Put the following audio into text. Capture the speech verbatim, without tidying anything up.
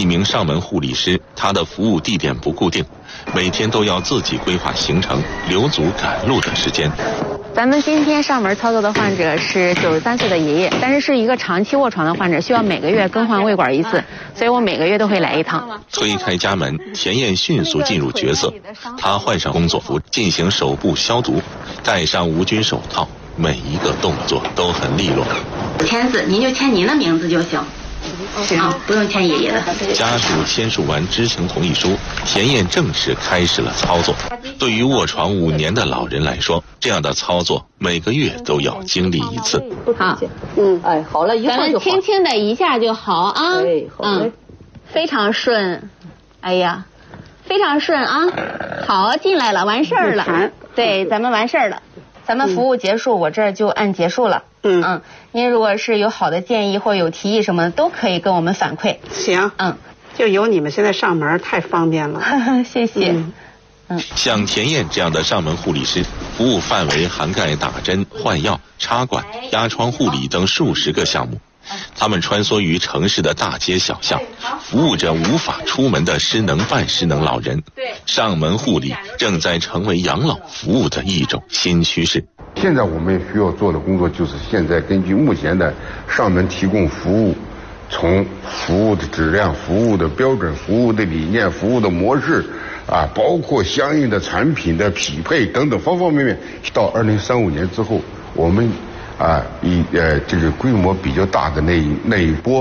一名上门护理师，他的服务地点不固定，每天都要自己规划行程，留足赶路的时间。 咱们今天上门操作的患者是九十三岁的爷爷，但是是一个长期卧床的患者，需要每个月更换胃管一次，所以我每个月都会来一趟。 推开家门，田燕迅速进入角色，她换上工作服，进行手部消毒，戴上无菌手套，每一个动作都很利落。 签字，您就签您的名字就行。啊，不用签爷爷的。 家属签署完知情同意书，田燕正式开始了操作。对于卧床五年的老人来说，这样的操作每个月都要经历一次。 好， 嗯，哎，好了，一会儿就好。 咱们轻轻的一下就好啊。 哎，好嘞。 嗯，非常顺。哎呀，非常顺啊。好，进来了，完事儿了。对，咱们完事儿了。咱们服务结束，我这儿就按结束了。嗯嗯，您如果是有好的建议或有提议什么的，都可以跟我们反馈。 行， 嗯， 就有你们现在上门太方便了。 谢谢。嗯嗯，像田燕这样的上门护理师，服务范围涵盖打针、换药、插管、压疮护理等数十个项目。他们穿梭于城市的大街小巷，服务着无法出门的失能半失能老人。上门护理正在成为养老服务的一种新趋势。 现在我们需要做的工作就是现在根据目前的上门提供服务，从服务的质量、服务的标准、服务的理念、服务的模式啊，包括相应的产品的匹配等等方方面面，到二零三五年之后，我们啊以呃这个规模比较大的那一那一波